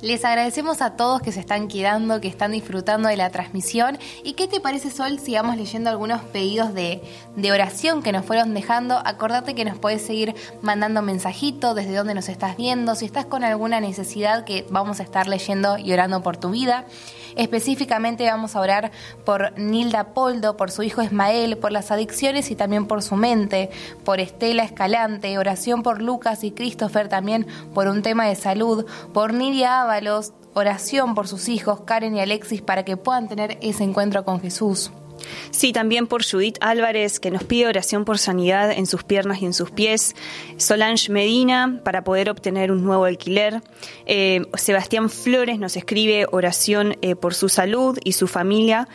Les agradecemos a todos que se están quedando, que están disfrutando de la transmisión. ¿Y qué te parece, Sol, si vamos leyendo algunos pedidos de oración que nos fueron dejando? Acordate que nos podés seguir mandando mensajitos desde donde nos estás viendo, si estás con alguna necesidad que vamos a estar leyendo y orando por tu vida. Específicamente vamos a orar por Nilda Poldo, por su hijo Ismael, por las adicciones y también por su mente, por Estela Escalante, oración por Lucas y Christopher también por un tema de salud, por Nidia Ábalos, oración por sus hijos Karen y Alexis para que puedan tener ese encuentro con Jesús. Sí, también por Judith Álvarez, que nos pide oración por sanidad en sus piernas y en sus pies. Solange Medina, para poder obtener un nuevo alquiler. Sebastián Flores nos escribe oración por su salud y su familia.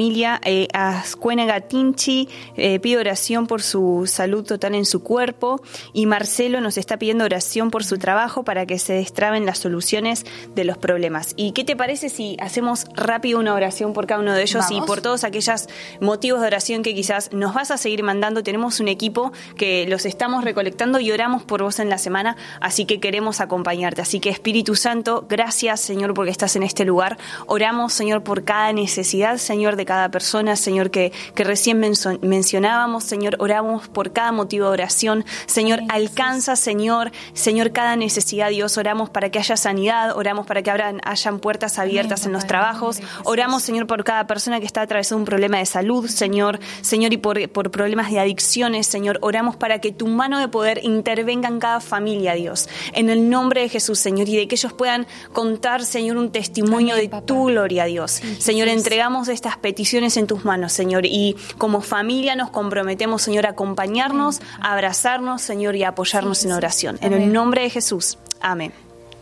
Ascuénaga Tinchi pide oración por su salud total en su cuerpo. Y Marcelo nos está pidiendo oración por su trabajo para que se destraben las soluciones de los problemas. ¿Y qué te parece si hacemos rápido una oración por cada uno de ellos? Vamos. Y por todos aquellos motivos de oración que quizás nos vas a seguir mandando? Tenemos un equipo que los estamos recolectando y oramos por vos en la semana, así que queremos acompañarte. Así que Espíritu Santo, gracias, Señor, porque estás en este lugar. Oramos, Señor, por cada necesidad, Señor, de cada persona, Señor, que recién mencionábamos, Señor. Oramos por cada motivo de oración, Señor. Alcanza, Señor, cada necesidad, Dios. Oramos para que haya sanidad, oramos para que hayan puertas abiertas en los trabajos. Oramos, Señor, por cada persona que está atravesando un problema de salud, Señor, y por problemas de adicciones, Señor. Oramos para que tu mano de poder intervenga en cada familia, Dios, en el nombre de Jesús, Señor, y de que ellos puedan contar, Señor, un testimonio de tu gloria, Dios. Sí, Señor, Jesús. Entregamos estas peticiones en tus manos, Señor, y como familia nos comprometemos, Señor, a acompañarnos, a abrazarnos, Señor, y a apoyarnos en oración. En el nombre de Jesús. Amén.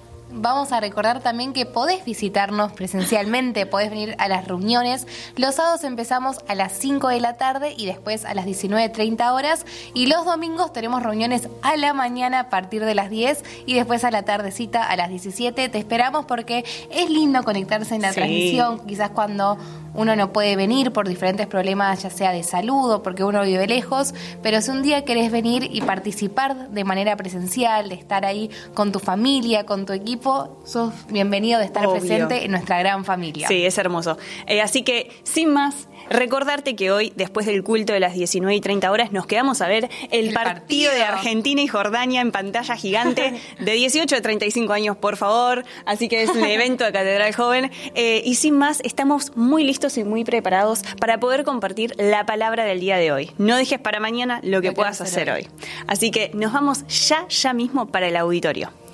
Vamos a recordar también que podés visitarnos presencialmente, podés venir a las reuniones. Los sábados empezamos a las 5 de la tarde y después a las 19:30 horas. Y los domingos tenemos reuniones a la mañana a partir de las 10 y después a la tardecita a las 17. Te esperamos porque es lindo conectarse en la transmisión, quizás cuando uno no puede venir por diferentes problemas, ya sea de salud o porque uno vive lejos, pero si un día querés venir y participar de manera presencial, de estar ahí con tu familia, con tu equipo, sos bienvenido de estar presente en nuestra gran familia. Sí, es hermoso. Así que, sin más, recordarte que hoy, después del culto de las 19:30 horas, nos quedamos a ver el partido de Argentina y Jordania en pantalla gigante de 18 a 35 años, por favor. Así que es un evento de Catedral Joven. Y sin más, estamos muy listos y muy preparados para poder compartir la palabra del día de hoy. No dejes para mañana lo que puedas hacer hoy. Así que nos vamos ya mismo para el auditorio.